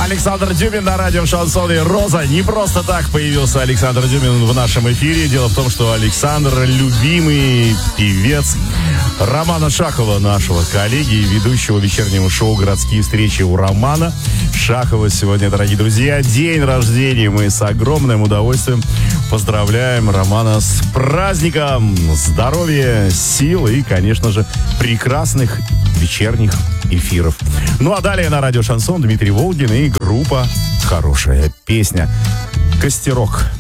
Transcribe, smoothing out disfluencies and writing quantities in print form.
Александр Дюмин на радио «Шансон» и «Роза». Не просто так появился Александр Дюмин в нашем эфире. Дело в том, что Александр — любимый певец Романа Шахова, нашего коллеги и ведущего вечернего шоу «Городские встречи» у Романа Шахова. Сегодня, дорогие друзья, день рождения. Мы с огромным удовольствием поздравляем Романа с праздником. Здоровья, сил и, конечно же, прекрасных вечерних эфиров. Ну а далее на радио «Шансон» Дмитрий Волгин и группа «Хорошая песня». Костерок.